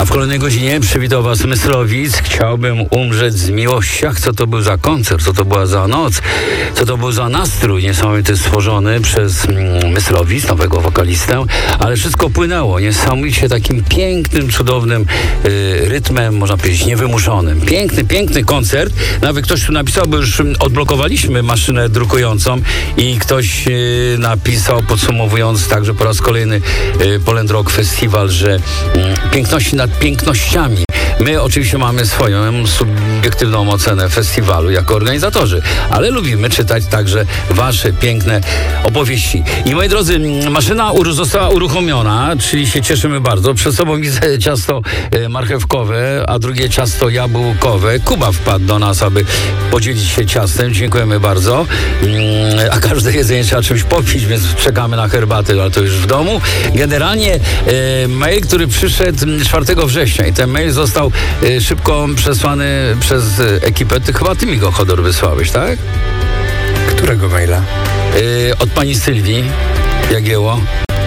A w kolejnej godzinie przywitał was Myslowic. Chciałbym umrzeć z miłościach. Co to był za koncert? Co to była za noc? Co to był za nastrój niesamowity stworzony przez Myslowic, nowego wokalistę. Ale wszystko płynęło niesamowicie takim pięknym, cudownym rytmem, można powiedzieć niewymuszonym. Piękny koncert. Nawet ktoś tu napisał, bo już odblokowaliśmy maszynę drukującą i ktoś napisał, podsumowując także po raz kolejny Poland Rock Festival, że piękności nad pięknościami. My oczywiście mamy swoją subiektywną ocenę festiwalu jako organizatorzy, ale lubimy czytać także wasze piękne opowieści. I moi drodzy, maszyna została uruchomiona, czyli się cieszymy bardzo. Przed sobą widzę ciasto marchewkowe, a drugie ciasto jabłkowe. Kuba wpadł do nas, aby podzielić się ciastem. Dziękujemy bardzo. A każde jedzenie trzeba czymś popić, więc czekamy na herbatę, ale to już w domu. Generalnie mail, który przyszedł 4 września i ten mail został szybko przesłany przez ekipę. Chyba ty mi go, Chodor, wysłałeś, tak? Którego maila? Od pani Sylwii Jagieło.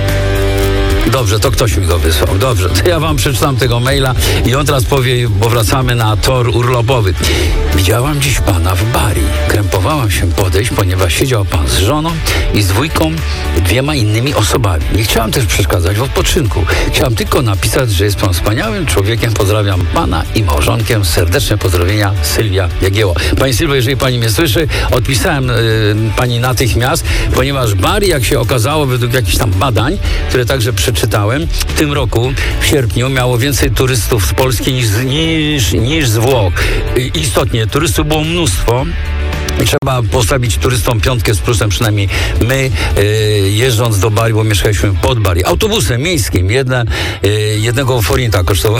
Dobrze, to ktoś mi go wysłał. Dobrze, to ja wam przeczytam tego maila i on teraz powie, bo wracamy na tor urlopowy. Widziałam dziś pana w Bari. Krępowałam się podejść, ponieważ siedział pan z żoną i z dwoma innymi osobami. Nie chciałam też przeszkadzać w odpoczynku. Chciałam tylko napisać, że jest pan wspaniałym człowiekiem. Pozdrawiam pana i małżonkę. Serdeczne pozdrowienia, Sylwia Jagieło. Pani Sylwio, jeżeli pani mnie słyszy, odpisałem pani natychmiast, ponieważ Bari, jak się okazało, według jakichś tam badań, które także przeczytałem, w tym roku, w sierpniu, miało więcej turystów z Polski niż z Włoch. Istotnie, turystów było mnóstwo. Trzeba postawić turystom 5 z plusem, przynajmniej my, jeżdżąc do Bari, bo mieszkaliśmy pod Bari. Autobusem miejskim, jednego forinta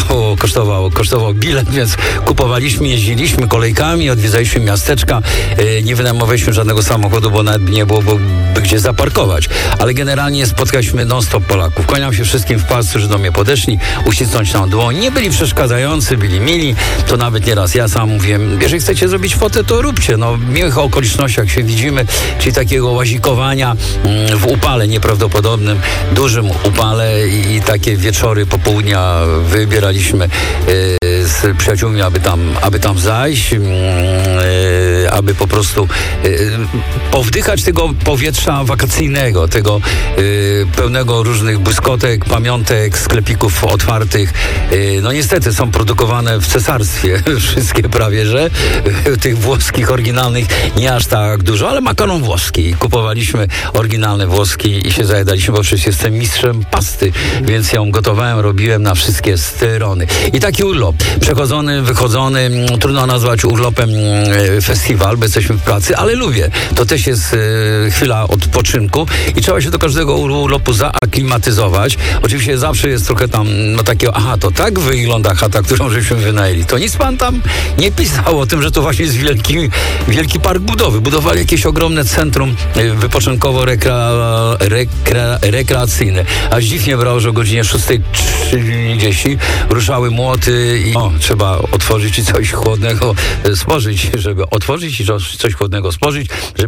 kosztował bilet, więc kupowaliśmy, jeździliśmy kolejkami, odwiedzaliśmy miasteczka, nie wynajmowaliśmy żadnego samochodu, bo nawet nie byłoby gdzie zaparkować. Ale generalnie spotkaliśmy non-stop Polaków. Kłaniam się wszystkim w pas, którzy do mnie podeszli, uścisnąć nam dłoń. Nie byli przeszkadzający, byli mili. To nawet nieraz ja sam mówiłem, jeżeli chcecie zrobić fotę, to róbcie. No, w miłych okolicznościach się widzimy, czyli takiego łazikowania w upale nieprawdopodobnym, dużym upale i takie wieczory, popołudnia wybieraliśmy z przyjaciółmi, aby tam zajść, aby po prostu powdychać tego powietrza wakacyjnego, tego pełnego różnych błyskotek, pamiątek, sklepików otwartych. No niestety są produkowane w cesarstwie wszystkie prawie, że tych włoskich, oryginalnych nie aż tak dużo, ale makaron włoski. Kupowaliśmy oryginalne włoski i się zajadaliśmy, bo przecież jestem mistrzem pasty, więc ją gotowałem, robiłem na wszystkie strony. I taki urlop, przechodzony, wychodzony, trudno nazwać urlopem festiwal, bo jesteśmy w pracy, ale lubię. To też jest chwila odpoczynku i trzeba się do każdego urlopu zaaklimatyzować. Oczywiście zawsze jest trochę tam, no takiego, to tak wygląda chata, którą żeśmy wynajęli. To nic pan tam nie pisał o tym, że to właśnie jest wielki park budowy. Budowali jakieś ogromne centrum wypoczynkowo-rekreacyjne. Aż dziwnie brało, że o godzinie 6:30 ruszały młoty i trzeba otworzyć i coś chłodnego spożyć, żeby otworzyć i coś chłodnego spożyć, żeby